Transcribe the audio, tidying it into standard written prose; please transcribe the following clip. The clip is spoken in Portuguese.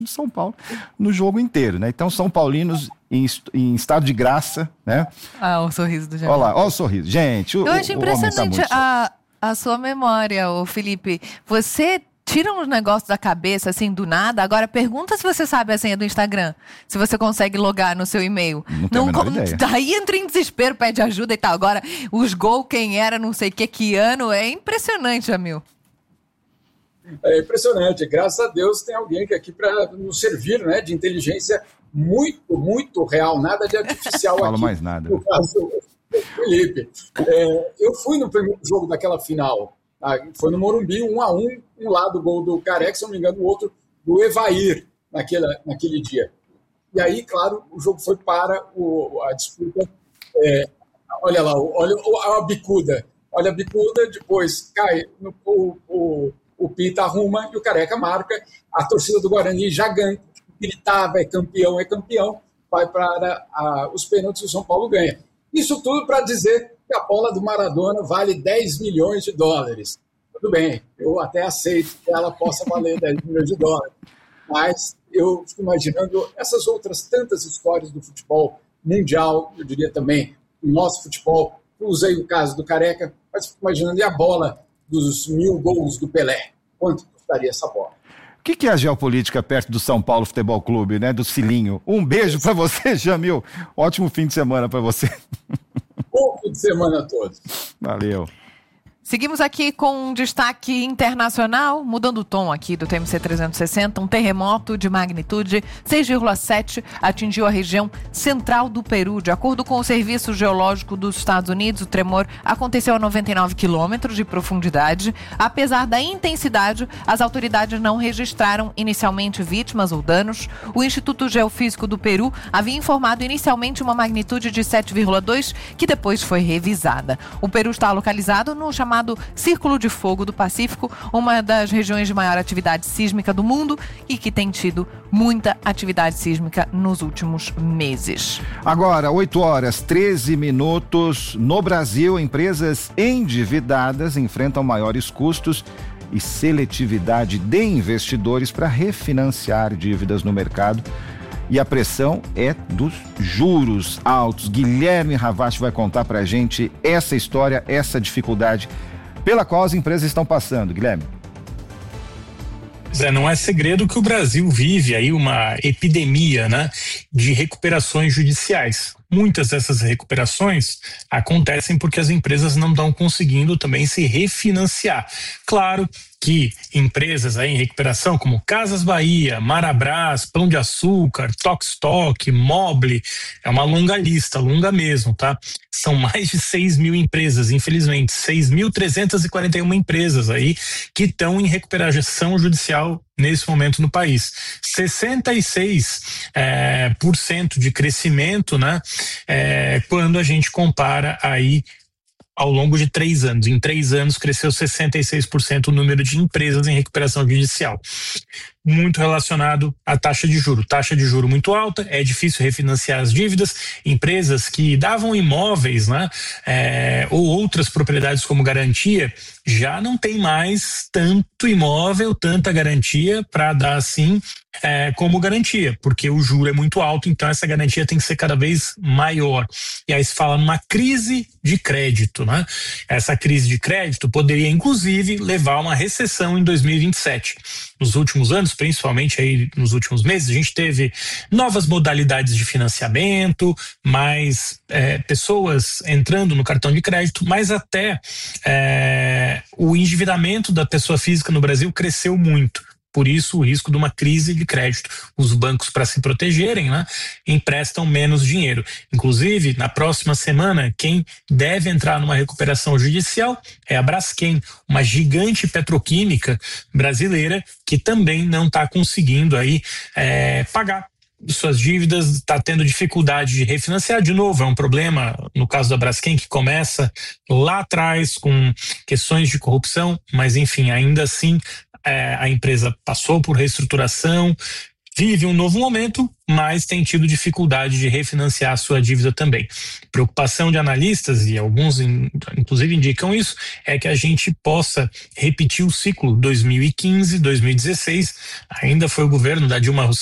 do São Paulo no jogo inteiro, né? Então, São Paulinos em estado de graça, né? Ah, o sorriso do Jamil. Olha lá, olha o sorriso. Gente, eu acho impressionante tá a sua memória, ô Felipe. Você tira uns negócios da cabeça, assim, do nada. Agora, pergunta se você sabe a senha do Instagram. Se você consegue logar no seu e-mail. Não tenho a menor ideia. Daí entra em desespero, pede ajuda e tal. Agora, os gols, quem era, não sei que ano. É impressionante, Jamil. É impressionante. Graças a Deus tem alguém aqui para nos servir, né, de inteligência muito, muito real. Nada de artificial aqui. Não falo mais nada. No caso do Felipe. Eu fui no primeiro jogo daquela final. Foi no Morumbi, 1-1, um lado o gol do Careca, se não me engano, o outro do Evair, naquele dia. E aí, claro, o jogo foi para a disputa. Olha lá, olha a bicuda. Olha a bicuda, depois cai, o Pita arruma e o Careca marca. A torcida do Guarani já gritava, é campeão, vai para os pênaltis e o São Paulo ganha. Isso tudo para dizer que a bola do Maradona vale 10 milhões de dólares. Tudo bem, eu até aceito que ela possa valer 10 milhões de dólares, mas eu fico imaginando essas outras tantas histórias do futebol mundial, eu diria também, o nosso futebol, usei o caso do Careca, mas fico imaginando, e a bola dos 1000 gols do Pelé? Quanto custaria essa bola? O que é a geopolítica perto do São Paulo Futebol Clube, né? Do Cilinho. Um beijo para você, Jamil. Ótimo fim de semana para você. Bom fim de semana a todos. Valeu. Seguimos aqui com um destaque internacional, mudando o tom aqui do TMC 360, um terremoto de magnitude 6,7 atingiu a região central do Peru. De acordo com o Serviço Geológico dos Estados Unidos, o tremor aconteceu a 99 quilômetros de profundidade. Apesar da intensidade, as autoridades não registraram inicialmente vítimas ou danos. O Instituto Geofísico do Peru havia informado inicialmente uma magnitude de 7,2, que depois foi revisada. O Peru está localizado no chamado Círculo de Fogo do Pacífico, uma das regiões de maior atividade sísmica do mundo e que tem tido muita atividade sísmica nos últimos meses. Agora, 8h13. No Brasil, empresas endividadas enfrentam maiores custos e seletividade de investidores para refinanciar dívidas no mercado. E a pressão é dos juros altos. Guilherme Ravach vai contar pra gente essa história, essa dificuldade pela qual as empresas estão passando. Guilherme. Não é segredo que o Brasil vive aí uma epidemia, né, de recuperações judiciais. Muitas dessas recuperações acontecem porque as empresas não estão conseguindo também se refinanciar. Claro que empresas aí em recuperação como Casas Bahia, Marabras, Pão de Açúcar, Tokstok, Mobile, é uma longa lista, longa mesmo, tá? São mais de 6.000 empresas, infelizmente, 6.341 empresas aí que estão em recuperação judicial nesse momento no país. 66% de crescimento, né? Quando a gente compara aí ao longo de 3 anos. Em 3 anos cresceu 66% o número de empresas em recuperação judicial. Muito relacionado à taxa de juro. Taxa de juro muito alta, é difícil refinanciar as dívidas. Empresas que davam imóveis, né, ou outras propriedades como garantia, já não tem mais tanto imóvel, tanta garantia para dar assim como garantia, porque o juro é muito alto, então essa garantia tem que ser cada vez maior. E aí se fala numa crise de crédito, né? Essa crise de crédito poderia inclusive levar a uma recessão em 2027. Nos últimos anos, principalmente aí nos últimos meses, a gente teve novas modalidades de financiamento, mais pessoas entrando no cartão de crédito, mas até o endividamento da pessoa física no Brasil cresceu muito. Por isso, o risco de uma crise de crédito. Os bancos, para se protegerem, né, emprestam menos dinheiro. Inclusive, na próxima semana, quem deve entrar numa recuperação judicial é a Braskem, uma gigante petroquímica brasileira que também não está conseguindo aí pagar suas dívidas, está tendo dificuldade de refinanciar. De novo, é um problema, no caso da Braskem, que começa lá atrás com questões de corrupção, mas enfim, ainda assim a empresa passou por reestruturação, vive um novo momento, mas tem tido dificuldade de refinanciar a sua dívida também. Preocupação de analistas, e alguns inclusive indicam isso, é que a gente possa repetir o ciclo 2015, 2016, ainda foi o governo da Dilma